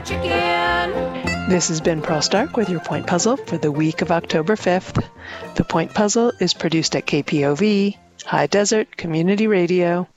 much again. This has been Pearl Stark with your Point Puzzle for the week of October 5th. The Point Puzzle is produced at KPOV, High Desert Community Radio.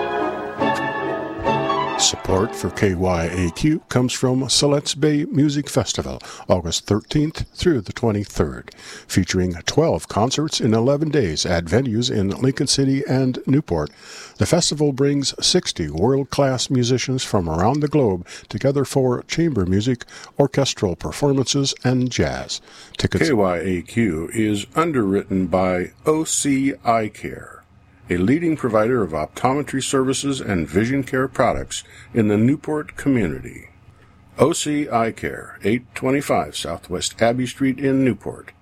Support for KYAQ comes from Siletz Bay Music Festival, August 13th through the 23rd, featuring 12 concerts in 11 days at venues in Lincoln City and Newport. The festival brings 60 world-class musicians from around the globe together for chamber music, orchestral performances, and jazz. Tickets. KYAQ is underwritten by OC Eye Care, a leading provider of optometry services and vision care products in the Newport community. OC Eye Care, 825 Southwest Abbey Street in Newport,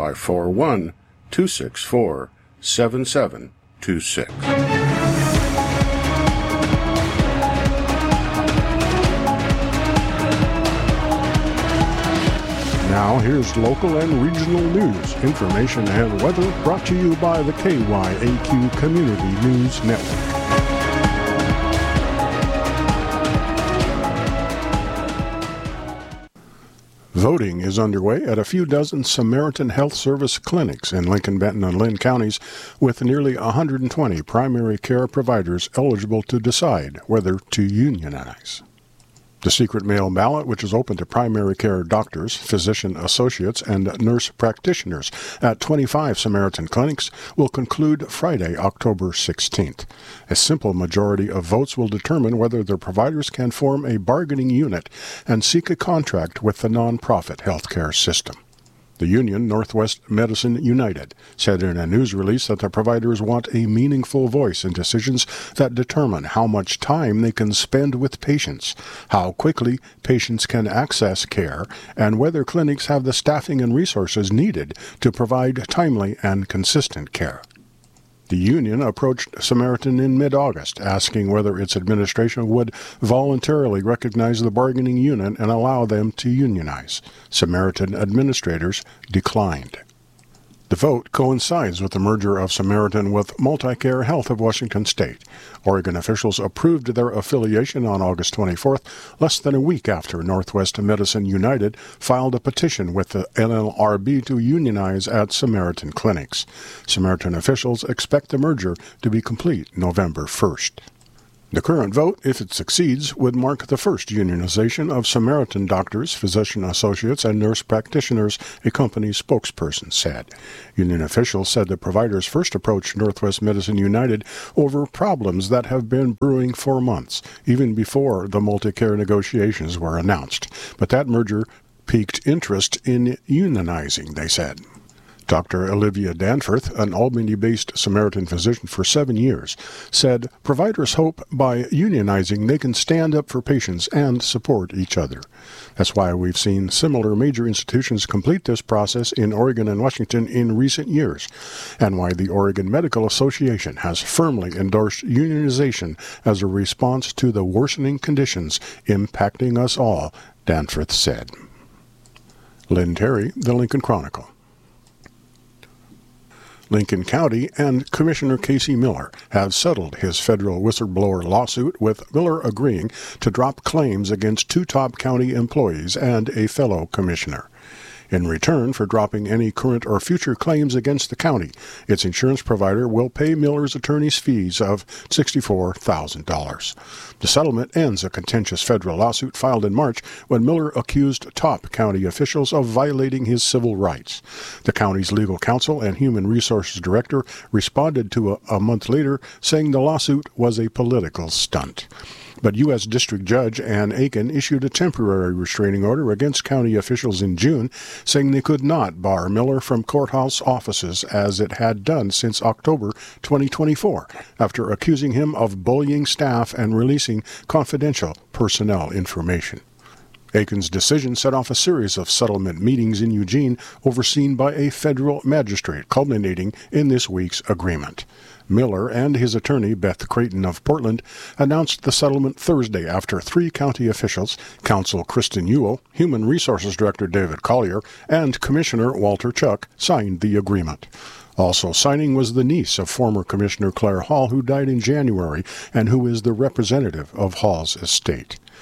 541-264-7726. Now, here's local and regional news, information, and weather brought to you by the KYAQ Community News Network. Voting is underway at a few dozen Samaritan Health Service clinics in Lincoln, Benton, and Lynn counties, with nearly 120 primary care providers eligible to decide whether to unionize. The secret mail ballot, which is open to primary care doctors, physician associates, and nurse practitioners at 25 Samaritan clinics, will conclude Friday, October 16th. A simple majority of votes will determine whether the providers can form a bargaining unit and seek a contract with the nonprofit healthcare system. The union, Northwest Medicine United, said in a news release that the providers want a meaningful voice in decisions that determine how much time they can spend with patients, how quickly patients can access care, and whether clinics have the staffing and resources needed to provide timely and consistent care. The union approached Samaritan in mid-August, asking whether its administration would voluntarily recognize the bargaining unit and allow them to unionize. Samaritan administrators declined. The vote coincides with the merger of Samaritan with MultiCare Health of Washington State. Oregon officials approved their affiliation on August 24th, less than a week after Northwest Medicine United filed a petition with the NLRB to unionize at Samaritan clinics. Samaritan officials expect the merger to be complete November 1st. The current vote, if it succeeds, would mark the first unionization of Samaritan doctors, physician associates, and nurse practitioners, a company spokesperson said. Union officials said the providers first approached Northwest Medicine United over problems that have been brewing for months, even before the MultiCare negotiations were announced. But that merger piqued interest in unionizing, they said. Dr. Olivia Danforth, an Albany-based Samaritan physician for 7 years, said providers hope by unionizing they can stand up for patients and support each other. That's why we've seen similar major institutions complete this process in Oregon and Washington in recent years, and why the Oregon Medical Association has firmly endorsed unionization as a response to the worsening conditions impacting us all, Danforth said. Lynn Terry, The Lincoln Chronicle. Lincoln County and Commissioner Casey Miller have settled his federal whistleblower lawsuit, with Miller agreeing to drop claims against 2 top county employees and a fellow commissioner. In return for dropping any current or future claims against the county, its insurance provider will pay Miller's attorney's fees of $64,000. The settlement ends a contentious federal lawsuit filed in March when Miller accused top county officials of violating his civil rights. The county's legal counsel and human resources director responded to a month later, saying the lawsuit was a political stunt. But U.S. District Judge Ann Aiken issued a temporary restraining order against county officials in June, saying they could not bar Miller from courthouse offices as it had done since October 2024, after accusing him of bullying staff and releasing confidential personnel information. Aiken's decision set off a series of settlement meetings in Eugene, overseen by a federal magistrate, culminating in this week's agreement. Miller and his attorney, Beth Creighton of Portland, announced the settlement Thursday after 3 county officials, Counsel Kristen Ewell, Human Resources Director David Collier, and Commissioner Walter Chuck, signed the agreement. Also signing was the niece of former Commissioner Claire Hall, who died in January and who is the representative of Hall's estate.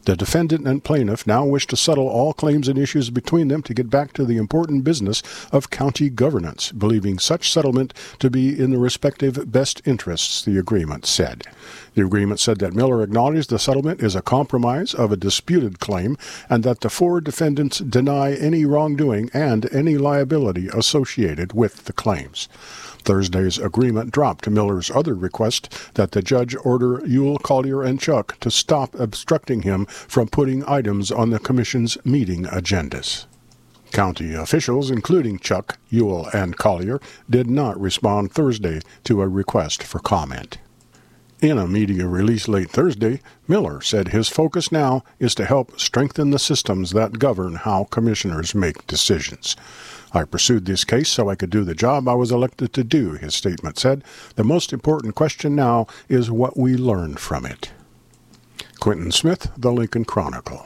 The defendant and plaintiff now wish to settle all claims and issues between them to get back to the important business of county governance, believing such settlement to be in the respective best interests, the agreement said. The agreement said that Miller acknowledged the settlement is a compromise of a disputed claim and that the four defendants deny any wrongdoing and any liability associated with the claims. Thursday's agreement dropped Miller's other request that the judge order Ewell, Collier, and Chuck to stop obstructing him from putting items on the commission's meeting agendas. County officials, including Chuck, Ewell, and Collier, did not respond Thursday to a request for comment. In a media release late Thursday, Miller said his focus now is to help strengthen the systems that govern how commissioners make decisions. I pursued this case so I could do the job I was elected to do, his statement said. The most important question now is what we learn from it. Quentin Smith, The Lincoln Chronicle.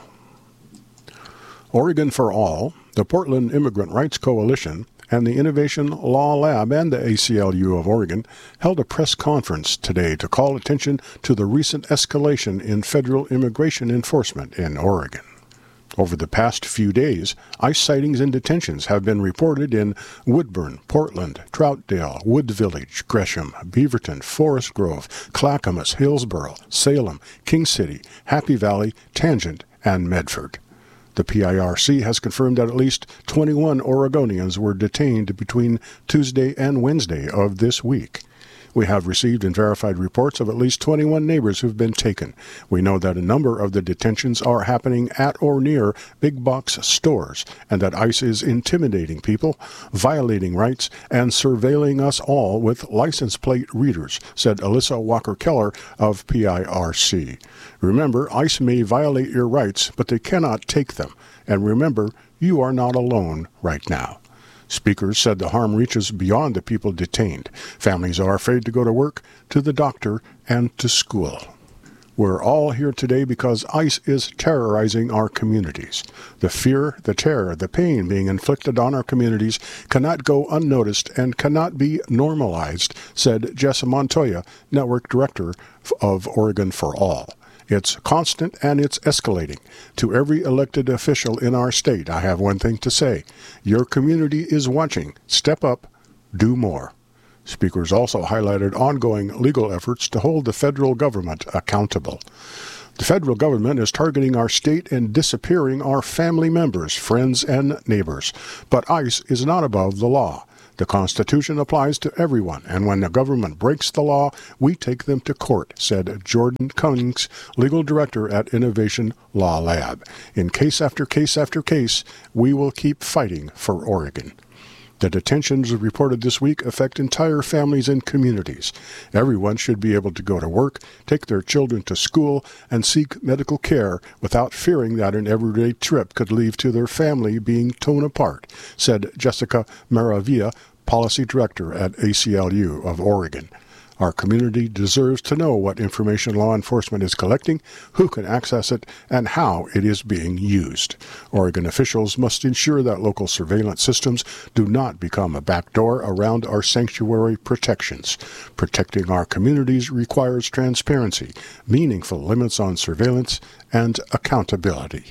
Oregon for All, the Portland Immigrant Rights Coalition, and the Innovation Law Lab and the ACLU of Oregon held a press conference today to call attention to the recent escalation in federal immigration enforcement in Oregon. Over the past few days, ICE sightings and detentions have been reported in Woodburn, Portland, Troutdale, Wood Village, Gresham, Beaverton, Forest Grove, Clackamas, Hillsborough, Salem, King City, Happy Valley, Tangent, and Medford. The PIRC has confirmed that at least 21 Oregonians were detained between Tuesday and Wednesday of this week. We have received and verified reports of at least 21 neighbors who've been taken. We know that a number of the detentions are happening at or near big box stores, and that ICE is intimidating people, violating rights, and surveilling us all with license plate readers, said Alyssa Walker-Keller of PIRC. Remember, ICE may violate your rights, but they cannot take them. And remember, you are not alone right now. Speakers said the harm reaches beyond the people detained. Families are afraid to go to work, to the doctor, and to school. We're all here today because ICE is terrorizing our communities. The fear, the terror, the pain being inflicted on our communities cannot go unnoticed and cannot be normalized, said Jessa Montoya, Network Director of Oregon for All. It's constant and it's escalating. To every elected official in our state, I have one thing to say. Your community is watching. Step up. Do more. Speakers also highlighted ongoing legal efforts to hold the federal government accountable. The federal government is targeting our state and disappearing our family members, friends, and neighbors. But ICE is not above the law. The Constitution applies to everyone, and when the government breaks the law, we take them to court, said Jordan Cummings, legal director at Innovation Law Lab. In case after case after case, we will keep fighting for Oregon. The detentions reported this week affect entire families and communities. Everyone should be able to go to work, take their children to school, and seek medical care without fearing that an everyday trip could lead to their family being torn apart, said Jessica Maravilla, Policy Director at ACLU of Oregon. Our community deserves to know what information law enforcement is collecting, who can access it, and how it is being used. Oregon officials must ensure that local surveillance systems do not become a backdoor around our sanctuary protections. Protecting our communities requires transparency, meaningful limits on surveillance, and accountability.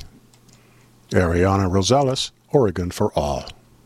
Ariana Rosales, Oregon for All.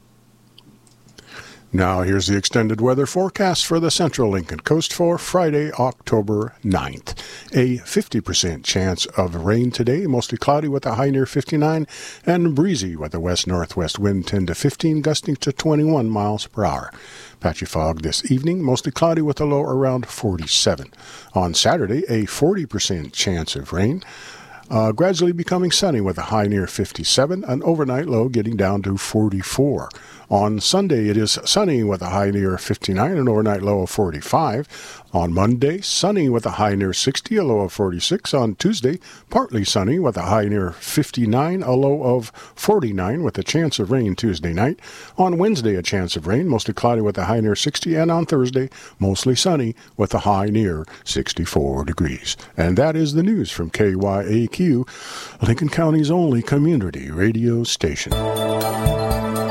Now here's the extended weather forecast for the central Lincoln Coast for Friday, October 9th. A 50% chance of rain today, mostly cloudy with a high near 59, and breezy with a west-northwest wind 10 to 15, gusting to 21 miles per hour. Patchy fog this evening, mostly cloudy with a low around 47. On Saturday, a 40% chance of rain. Gradually becoming sunny with a high near 57, an overnight low getting down to 44. On Sunday, it is sunny with a high near 59, an overnight low of 45. On Monday, sunny with a high near 60, a low of 46. On Tuesday, partly sunny with a high near 59, a low of 49 with a chance of rain Tuesday night. On Wednesday, a chance of rain, mostly cloudy with a high near 60. And on Thursday, mostly sunny with a high near 64 degrees. And that is the news from KYAQ, Lincoln County's only community radio station. The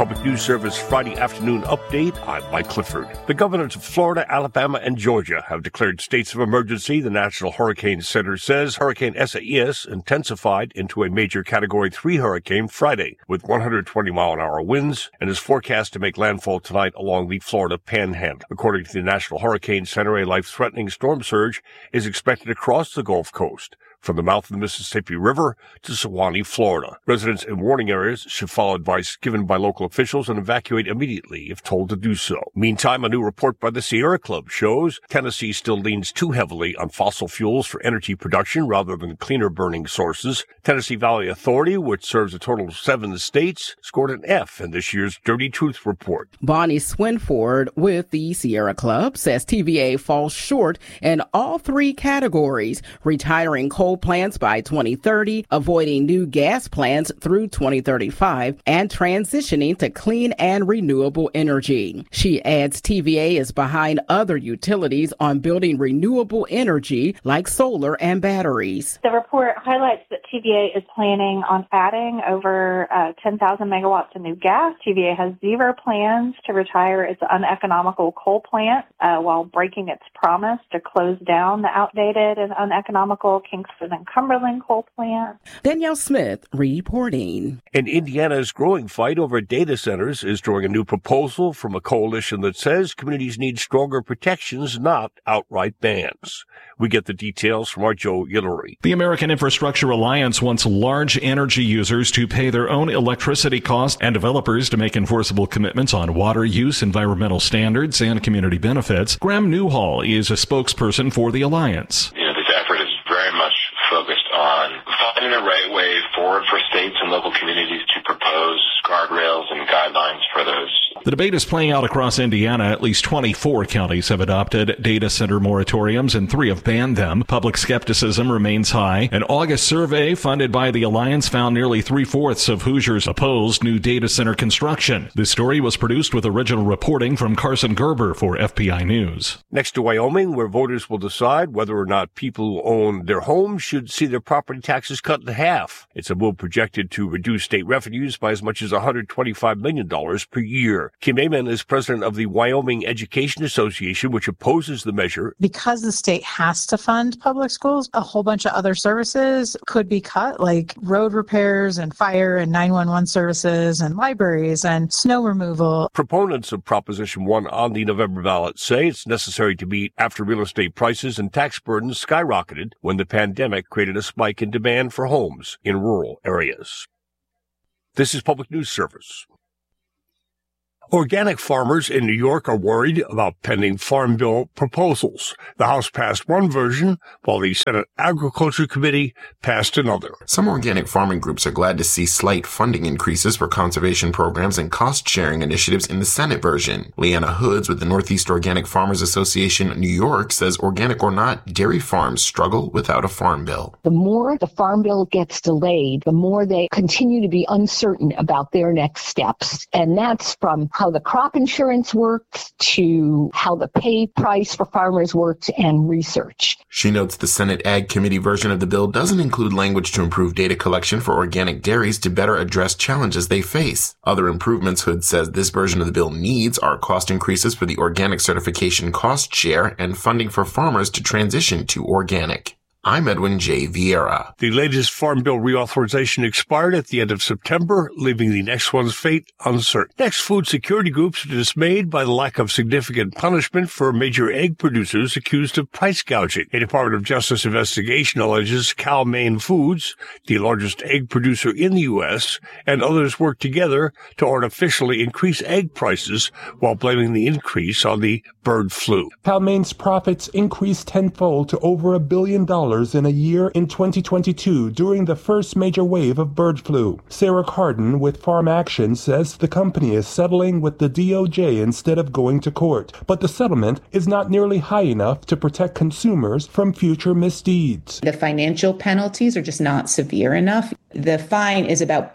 Public News Service Friday afternoon update. I'm Mike Clifford. The governors of Florida, Alabama, and Georgia have declared states of emergency. The National Hurricane Center says Hurricane Isaias intensified into a major Category 3 hurricane Friday with 120-mile-an-hour winds and is forecast to make landfall tonight along the Florida Panhandle. According to the National Hurricane Center, a life-threatening storm surge is expected across the Gulf Coast, from the mouth of the Mississippi River to Sewanee, Florida. Residents in warning areas should follow advice given by local officials and evacuate immediately if told to do so. Meantime, a new report by the Sierra Club shows Tennessee still leans too heavily on fossil fuels for energy production rather than cleaner burning sources. Tennessee Valley Authority, which serves a total of 7 states, scored an F in this year's Dirty Truth report. Bonnie Swinford with the Sierra Club says TVA falls short in all 3 categories: retiring coal plants by 2030, avoiding new gas plants through 2035, and transitioning to clean and renewable energy. She adds TVA is behind other utilities on building renewable energy like solar and batteries. The report highlights that TVA is planning on adding over 10,000 megawatts of new gas. TVA has 0 plans to retire its uneconomical coal plant while breaking its promise to close down the outdated and uneconomical Kingsford and Cumberland coal plant. Danielle Smith reporting. And Indiana's growing fight over data centers is drawing a new proposal from a coalition that says communities need stronger protections, not outright bans. We get the details from our Joe Yillery. The American Infrastructure Alliance wants large energy users to pay their own electricity costs and developers to make enforceable commitments on water use, environmental standards, and community benefits. Graham Newhall is a spokesperson for the alliance. This effort is very much focused on finding the right way forward for states and local communities to propose guardrails and guidelines for those. The debate is playing out across Indiana. At least 24 counties have adopted data center moratoriums and 3 have banned them. Public skepticism remains high. An August survey funded by the Alliance found nearly 3/4 of Hoosiers opposed new data center construction. This story was produced with original reporting from Carson Gerber for FPI News. Next to Wyoming, where voters will decide whether or not people who own their homes should see their property taxes cut in half. It's a move projected to reduce state revenues by as much as $125 million per year. Kim Amen is president of the Wyoming Education Association, which opposes the measure. Because the state has to fund public schools, a whole bunch of other services could be cut, like road repairs and fire and 911 services and libraries and snow removal. Proponents of Proposition 1 on the November ballot say it's necessary to meet after real estate prices and tax burdens skyrocketed when the pandemic created a spike in demand for homes in rural areas. This is Public News Service. Organic farmers in New York are worried about pending Farm Bill proposals. The House passed one version, while the Senate Agriculture Committee passed another. Some organic farming groups are glad to see slight funding increases for conservation programs and cost-sharing initiatives in the Senate version. Leanna Hoods with the Northeast Organic Farmers Association New York says organic or not, dairy farms struggle without a farm bill. The more the farm bill gets delayed, the more they continue to be uncertain about their next steps. And that's from how the crop insurance works to how the pay price for farmers works and research. She notes the Senate Ag Committee version of the bill doesn't include language to improve data collection for organic dairies to better address challenges they face. Other improvements Hood says this version of the bill needs are cost increases for the organic certification cost share and funding for farmers to transition to organic. I'm Edwin J. Vieira. The latest Farm Bill reauthorization expired at the end of September, leaving the next one's fate uncertain. Next, food security groups are dismayed by the lack of significant punishment for major egg producers accused of price gouging. A Department of Justice investigation alleges Cal-Maine Foods, the largest egg producer in the U.S., and others work together to artificially increase egg prices while blaming the increase on the bird flu. Cal-Maine's profits increased tenfold to over $1 billion in a year in 2022 during the first major wave of bird flu. Sarah Carden with Farm Action says the company is settling with the DOJ instead of going to court, but the settlement is not nearly high enough to protect consumers from future misdeeds. The financial penalties are just not severe enough. The fine is about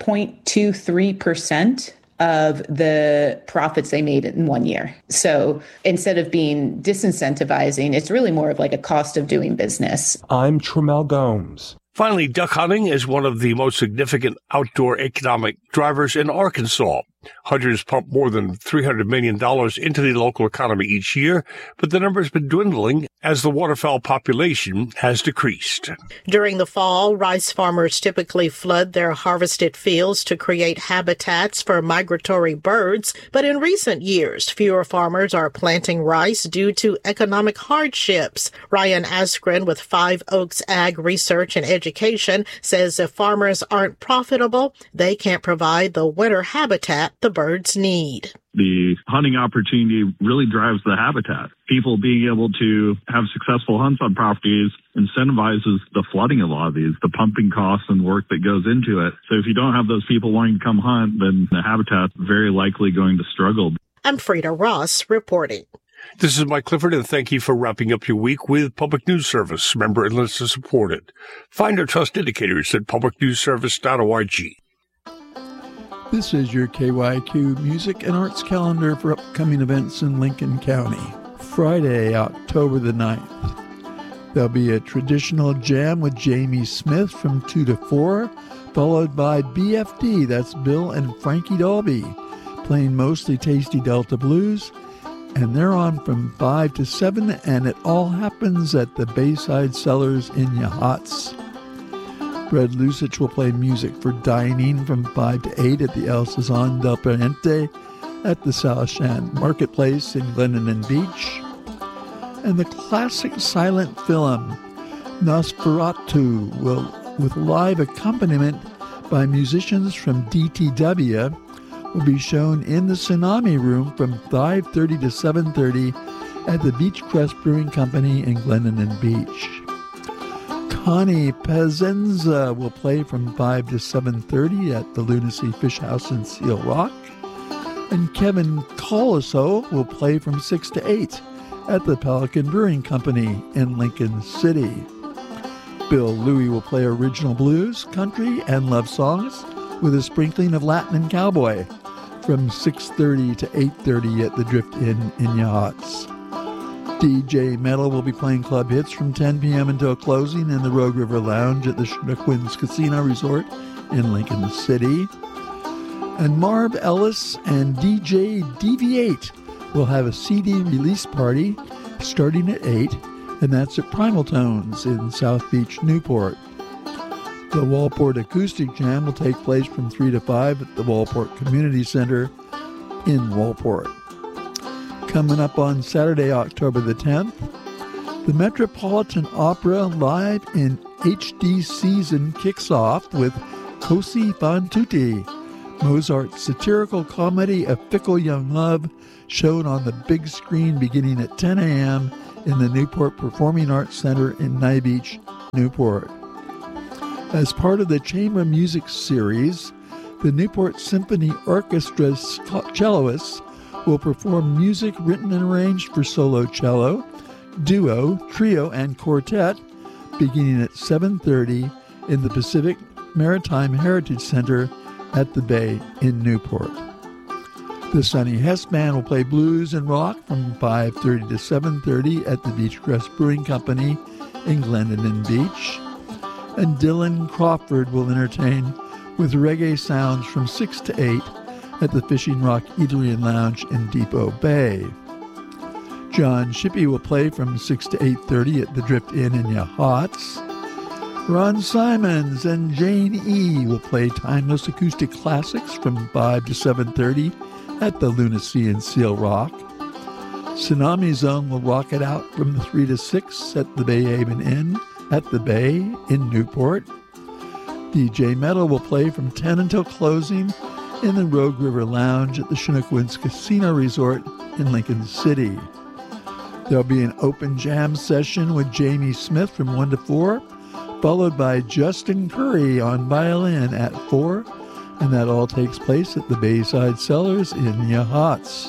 0.23% of the profits they made in 1 year. So instead of being disincentivizing, it's really more of like a cost of doing business. I'm Tremel Gomes. Finally, duck hunting is one of the most significant outdoor economic drivers in Arkansas. Hunters pump more than $300 million into the local economy each year, but the number has been dwindling as the waterfowl population has decreased. During the fall, rice farmers typically flood their harvested fields to create habitats for migratory birds, but in recent years, fewer farmers are planting rice due to economic hardships. Ryan Askren with Five Oaks Ag Research and Education says if farmers aren't profitable, they can't provide the winter habitat the birds need. The hunting opportunity really drives the habitat. People being able to have successful hunts on properties incentivizes the flooding of a lot of these, the pumping costs and work that goes into it. So if you don't have those people wanting to come hunt, then the habitat's very likely going to struggle. I'm Frida Ross reporting. This is Mike Clifford, and thank you for wrapping up your week with Public News Service. Member and listener supported. Find our trust indicators at publicnewsservice.org. This is your KYQ Music and Arts calendar for upcoming events in Lincoln County. Friday, October the 9th. There'll be a traditional jam with Jamie Smith from 2 to 4, followed by BFD, that's Bill and Frankie Dolby, playing mostly tasty Delta blues, and they're on from 5 to 7, and it all happens at the Bayside Cellars in Yachats. Brad Lusich will play music for dining from 5 to 8 at the El Sazon del Poniente at the South Shan Marketplace in Glendon Beach. And the classic silent film Nosferatu with live accompaniment by musicians from DTW, will be shown in the Tsunami Room from 5:30 to 7:30 at the Beachcrest Brewing Company in Glendon Beach. Connie Pezenza will play from 5 to 7:30 at the Lunacy Fish House in Seal Rock. And Kevin Colaso will play from 6 to 8 at the Pelican Brewing Company in Lincoln City. Bill Louie will play original blues, country, and love songs with a sprinkling of Latin and cowboy from 6:30 to 8:30 at the Drift Inn in Yachats. DJ Metal will be playing club hits from 10 p.m. until closing in the Rogue River Lounge at the Chinookwids Casino Resort in Lincoln City. And Marv Ellis and DJ Deviate will have a CD release party starting at 8, and that's at Primal Tones in South Beach, Newport. The Walport Acoustic Jam will take place from 3 to 5 at the Walport Community Center in Walport. Coming up on Saturday, October the 10th, the Metropolitan Opera Live in HD season kicks off with Cosi fan tutte, Mozart's satirical comedy of fickle young love, shown on the big screen beginning at 10 a.m. in the Newport Performing Arts Center in Nye Beach, Newport. As part of the Chamber Music Series, the Newport Symphony Orchestra's celloists will perform music written and arranged for solo cello, duo, trio, and quartet beginning at 7:30 in the Pacific Maritime Heritage Center at the Bay in Newport. The Sonny Hess Band will play blues and rock from 5:30 to 7:30 at the Beachcrest Brewing Company in Glendon Beach. And Dylan Crawford will entertain with reggae sounds from 6 to 8 at the Fishing Rock Eatery and Lounge in Depot Bay. John Shippey will play from 6 to 8:30 at the Drift Inn in Yachats. Ron Simons and Jane E. will play timeless acoustic classics from 5 to 7:30 at the Lunacy in Seal Rock. Tsunami Zone will rock it out from 3 to 6 at the Bay Haven Inn at the Bay in Newport. DJ Metal will play from 10 until closing in the Rogue River Lounge at the Chinookwids Casino Resort in Lincoln City. There'll be an open jam session with Jamie Smith from 1 to 4, followed by Justin Curry on violin at 4, and that all takes place at the Bayside Cellars in Yachats.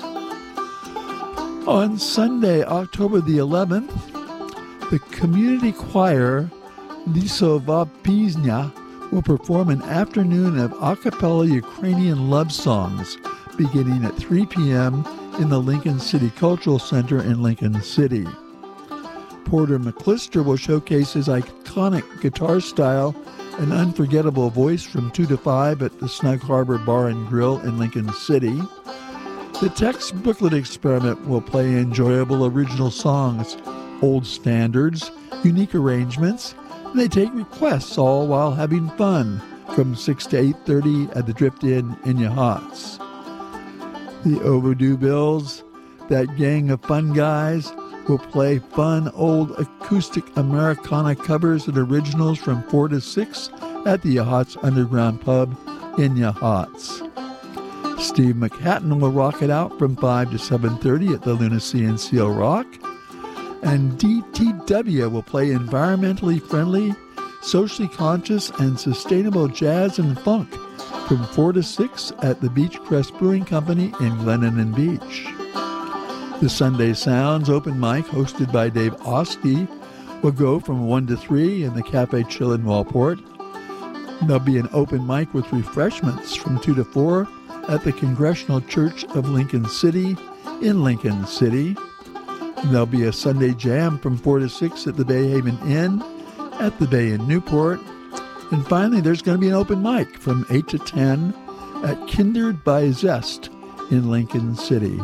On Sunday, October the 11th, the community choir Lisova Piznya will perform an afternoon of a cappella Ukrainian love songs beginning at 3 p.m. in the Lincoln City Cultural Center in Lincoln City. Porter McClister will showcase his iconic guitar style An Unforgettable Voice from 2 to 5 at the Snug Harbor Bar and Grill in Lincoln City. The Text Booklet Experiment will play enjoyable original songs, old standards, unique arrangements, and they take requests all while having fun from 6 to 8:30 at the Drift Inn in Yachats. The Overdue Bills, that gang of fun guys, will play fun old acoustic Americana covers and originals from 4 to 6 at the Yachats Underground Pub in Yachats. Steve McHatton will rock it out from 5 to 7:30 at the Lunacy in Seal Rock. And DTW will play environmentally friendly, socially conscious, and sustainable jazz and funk from 4 to 6 at the Beachcrest Brewing Company in Glennon Beach. The Sunday Sounds open mic, hosted by Dave Oski, will go from 1 to 3 in the Cafe Chill in Wellport. There'll be an open mic with refreshments from 2 to 4 at the Congregational Church of Lincoln City in Lincoln City. There'll be a Sunday jam from 4 to 6 at the Bay Haven Inn at the Bay in Newport. And finally, there's going to be an open mic from 8 to 10 at Kindred by Zest in Lincoln City.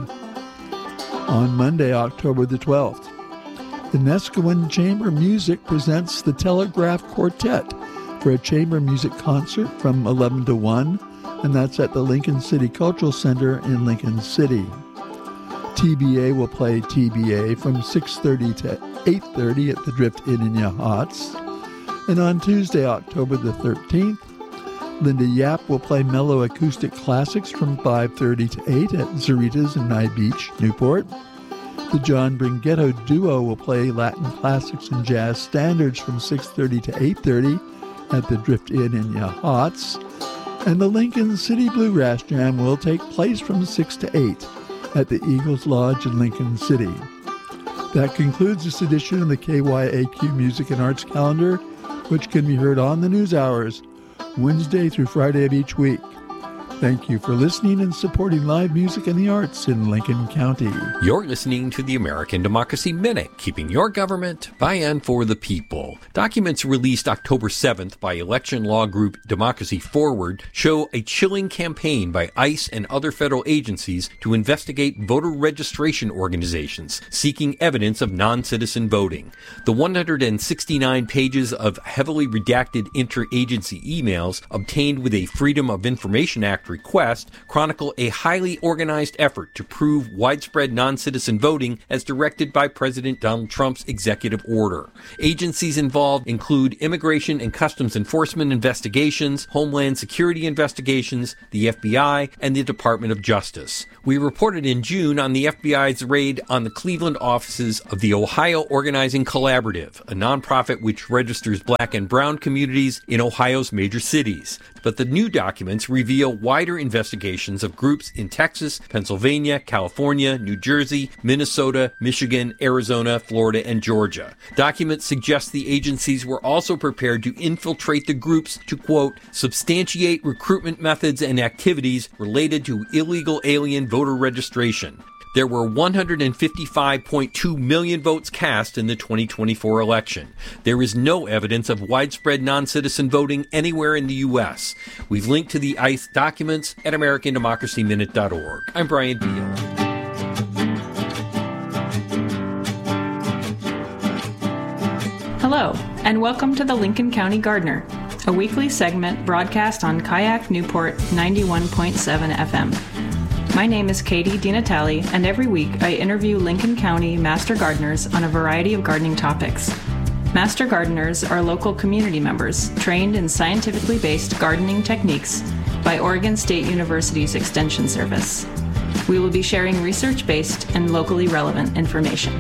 On Monday, October the 12th, the Nescowan Chamber Music presents the Telegraph Quartet for a chamber music concert from 11 to 1, and that's at the Lincoln City Cultural Center in Lincoln City. TBA will play TBA from 6:30 to 8:30 at the Drift Inn in Yachats. And on Tuesday, October the 13th, Linda Yap will play mellow acoustic classics from 5:30 to 8 at Zaritas in Nye Beach, Newport. The John Bringetto Duo will play Latin classics and jazz standards from 6:30 to 8:30 at the Drift Inn in Yachats. And the Lincoln City Bluegrass Jam will take place from 6 to 8 at the Eagles Lodge in Lincoln City. That concludes this edition of the KYAQ Music and Arts Calendar, which can be heard on the news hours Wednesday through Friday of each week. Thank you for listening and supporting live music and the arts in Lincoln County. You're listening to the American Democracy Minute, keeping your government by and for the people. Documents released October 7th by election law group Democracy Forward show a chilling campaign by ICE and other federal agencies to investigate voter registration organizations seeking evidence of non-citizen voting. The 169 pages of heavily redacted interagency emails obtained with a Freedom of Information Act request chronicle a highly organized effort to prove widespread non-citizen voting as directed by President Donald Trump's executive order. Agencies involved include Immigration and Customs Enforcement investigations, Homeland Security investigations, the FBI, and the Department of Justice. We reported in June on the FBI's raid on the Cleveland offices of the Ohio Organizing Collaborative, a nonprofit which registers Black and Brown communities in Ohio's major cities. But the new documents reveal wider investigations of groups in Texas, Pennsylvania, California, New Jersey, Minnesota, Michigan, Arizona, Florida, and Georgia. Documents suggest the agencies were also prepared to infiltrate the groups to, quote, substantiate recruitment methods and activities related to illegal alien voter registration. There were 155.2 million votes cast in the 2024 election. There is no evidence of widespread non-citizen voting anywhere in the U.S. We've linked to the ICE documents at AmericanDemocracyMinute.org. I'm Brian Beal. Hello, and welcome to the Lincoln County Gardener, a weekly segment broadcast on Kayak Newport 91.7 FM. My name is Katie DiNatale, and every week I interview Lincoln County master gardeners on a variety of gardening topics. Master gardeners are local community members trained in scientifically based gardening techniques by Oregon State University's Extension Service. We will be sharing research-based and locally relevant information.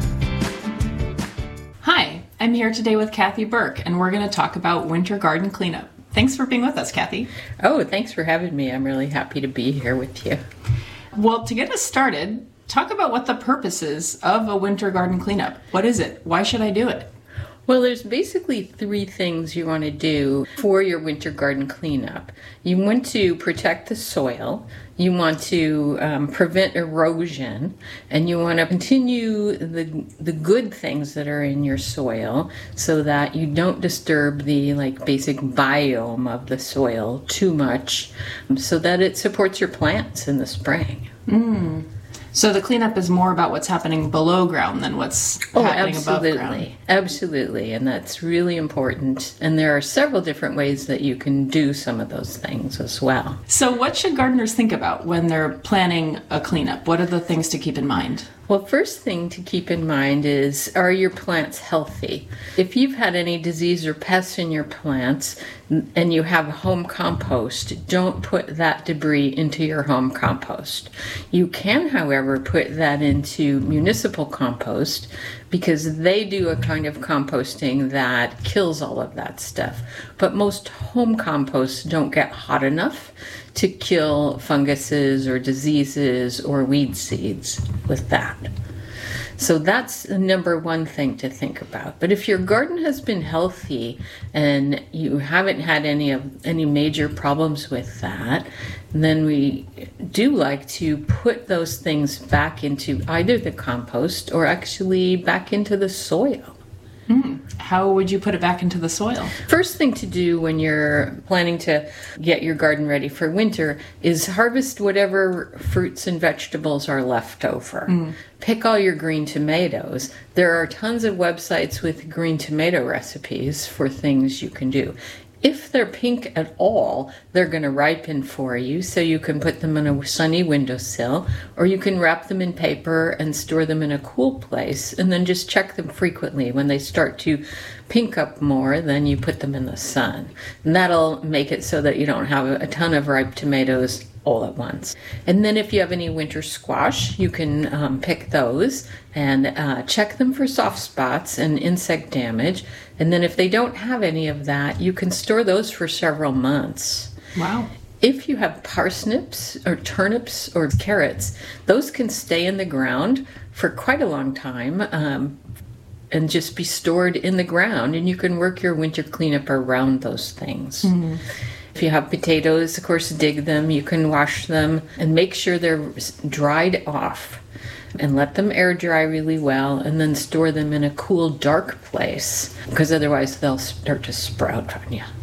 Hi, I'm here today with Kathy Burke, and we're going to talk about winter garden cleanup. Thanks for being with us, Kathy. Oh, thanks for having me. I'm really happy to be here with you. Well, to get us started, talk about what the purpose is of a winter garden cleanup. What is it? Why should I do it? Well, there's basically 3 things you want to do for your winter garden cleanup. You want to protect the soil, you want to prevent erosion, and you want to continue the good things that are in your soil so that you don't disturb the basic biome of the soil too much so that it supports your plants in the spring. So the cleanup is more about what's happening below ground than what's happening above ground. Absolutely, and that's really important. And there are several different ways that you can do some of those things as well. So what should gardeners think about when they're planning a cleanup? What are the things to keep in mind? Well, first thing to keep in mind is, are your plants healthy? If you've had any disease or pests in your plants and you have home compost, don't put that debris into your home compost. You can, however, put that into municipal compost because they do a kind of composting that kills all of that stuff. But most home composts don't get hot enough to kill funguses or diseases or weed seeds with that. So that's the number one thing to think about. But if your garden has been healthy and you haven't had any major problems with that, then we do like to put those things back into either the compost or actually back into the soil. How would you put it back into the soil? First thing to do when you're planning to get your garden ready for winter is harvest whatever fruits and vegetables are left over. Pick all your green tomatoes. There are tons of websites with green tomato recipes for things you can do. If they're pink at all, they're going to ripen for you, so you can put them in a sunny windowsill, or you can wrap them in paper and store them in a cool place, and then just check them frequently. When they start to pink up more, then you put them in the sun. And that'll make it so that you don't have a ton of ripe tomatoes all at once. And then if you have any winter squash, you can pick those and check them for soft spots and insect damage. And then if they don't have any of that, you can store those for several months. Wow. If you have parsnips or turnips or carrots, those can stay in the ground for quite a long time and just be stored in the ground, and you can work your winter cleanup around those things. If you have potatoes, of course, dig them. You can wash them and make sure they're dried off and let them air dry really well, and then store them in a cool, dark place, because otherwise they'll start to sprout on you.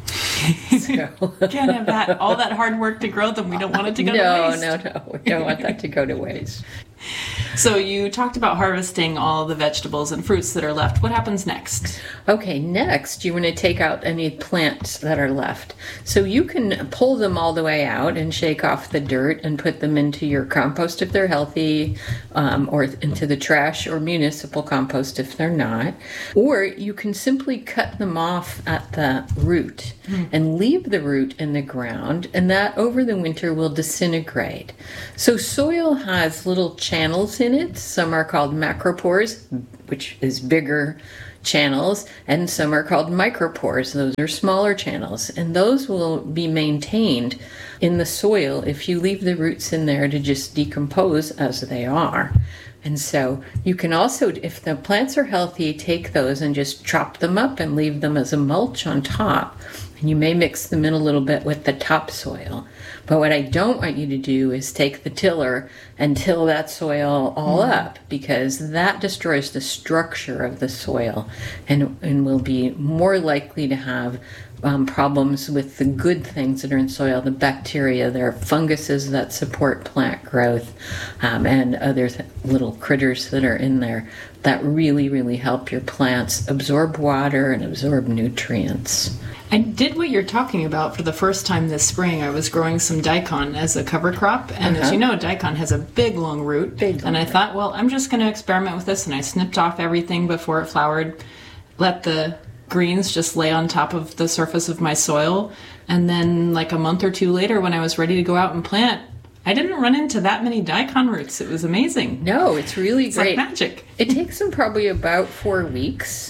Can't have all that hard work to grow them. We don't want it to go to waste. No. We don't want that to go to waste. So you talked about harvesting all the vegetables and fruits that are left. What happens next? Okay, next you want to take out any plants that are left. So you can pull them all the way out and shake off the dirt and put them into your compost if they're healthy, or into the trash or municipal compost if they're not. Or you can simply cut them off at the root and leave the root in the ground, and that over the winter will disintegrate. So soil has little channels in it. Some are called macropores, which is bigger channels, and some are called micropores. Those are smaller channels, and those will be maintained in the soil if you leave the roots in there to just decompose as they are. And so you can also, if the plants are healthy, take those and just chop them up and leave them as a mulch on top. And you may mix them in a little bit with the topsoil. But what I don't want you to do is take the tiller and till that soil all up, because that destroys the structure of the soil and will be more likely to have problems with the good things that are in soil, the bacteria. There are funguses that support plant growth, and other little critters that are in there that really, really help your plants absorb water and absorb nutrients. I did what you're talking about for the first time this spring. I was growing some daikon as a cover crop, and as you know, daikon has a big, long root. And I thought, well, I'm just going to experiment with this, and I snipped off everything before it flowered, let the greens just lay on top of the surface of my soil, and then like a month or two later, when I was ready to go out and plant, I didn't run into that many daikon roots. It was amazing. No, it's really great. Like magic. It takes them probably about 4 weeks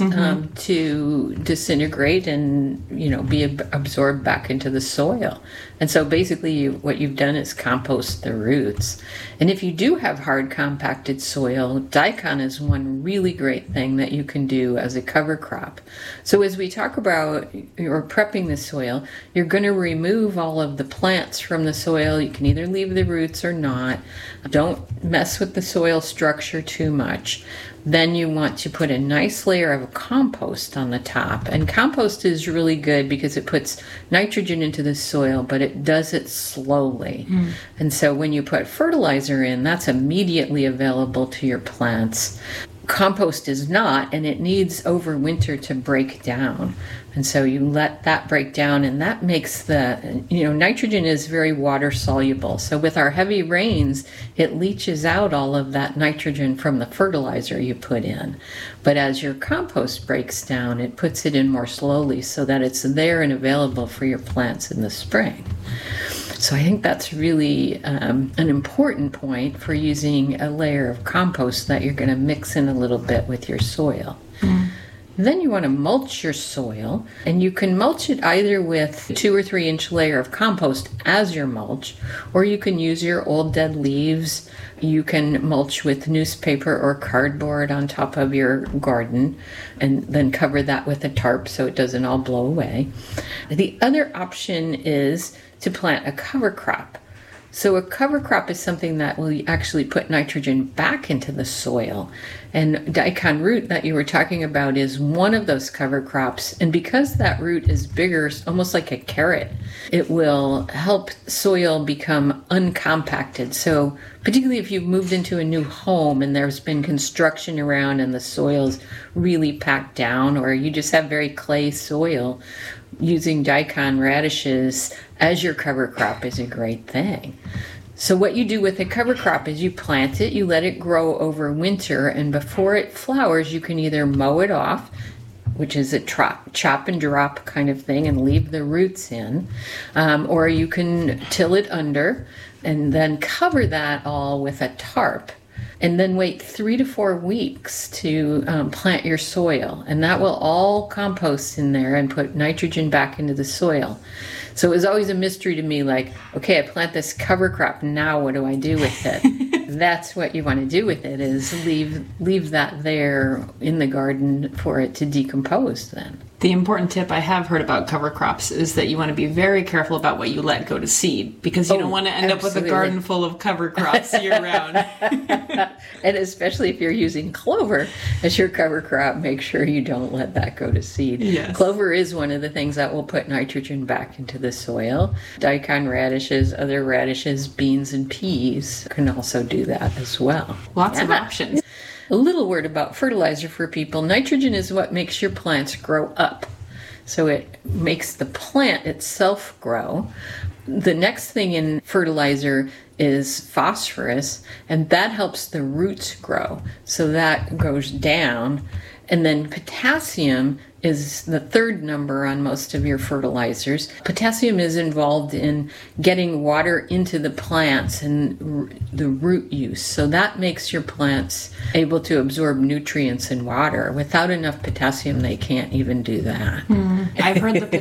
to disintegrate and, be absorbed back into the soil. And so basically what you've done is compost the roots. And if you do have hard compacted soil, daikon is one really great thing that you can do as a cover crop. So as we talk about or prepping the soil, you're going to remove all of the plants from the soil. You can either leave the roots or not. Don't mess with the soil structure too much. Then you want to put a nice layer of compost on the top. And compost is really good because it puts nitrogen into the soil, but it does it slowly. And so when you put fertilizer in, that's immediately available to your plants. Compost is not, and it needs over winter to break down. And so you let that break down, and that makes nitrogen is very water soluble. So with our heavy rains, it leaches out all of that nitrogen from the fertilizer you put in. But as your compost breaks down, it puts it in more slowly so that it's there and available for your plants in the spring. So I think that's really an important point for using a layer of compost that you're going to mix in a little bit with your soil. Then you want to mulch your soil, and you can mulch it either with 2 or 3 inch layer of compost as your mulch, or you can use your old dead leaves. You can mulch with newspaper or cardboard on top of your garden and then cover that with a tarp so it doesn't all blow away. The other option is to plant a cover crop. So a cover crop is something that will actually put nitrogen back into the soil. And daikon root that you were talking about is one of those cover crops. And because that root is bigger, almost like a carrot, it will help soil become uncompacted. So particularly if you've moved into a new home and there's been construction around and the soil's really packed down, or you just have very clay soil, using daikon radishes as your cover crop is a great thing. So what you do with a cover crop is you plant it, you let it grow over winter, and before it flowers, you can either mow it off, which is a chop and drop kind of thing, and leave the roots in, or you can till it under and then cover that all with a tarp. And then wait 3 to 4 weeks to plant your soil. And that will all compost in there and put nitrogen back into the soil. So it was always a mystery to me, like, okay, I plant this cover crop, now what do I do with it? That's what you want to do with it, is leave that there in the garden for it to decompose then. The important tip I have heard about cover crops is that you want to be very careful about what you let go to seed, because you don't want to end up with a garden full of cover crops year round. And especially if you're using clover as your cover crop, make sure you don't let that go to seed. Yes. Clover is one of the things that will put nitrogen back into the soil. Daikon radishes, other radishes, beans, and peas can also do that as well. Lots of options. A little word about fertilizer for people. Nitrogen is what makes your plants grow up. So it makes the plant itself grow. The next thing in fertilizer is phosphorus, and that helps the roots grow. So that goes down. And then potassium is the third number on most of your fertilizers. Potassium is involved in getting water into the plants and the root use. So that makes your plants able to absorb nutrients and water. Without enough potassium, they can't even do that. I've heard the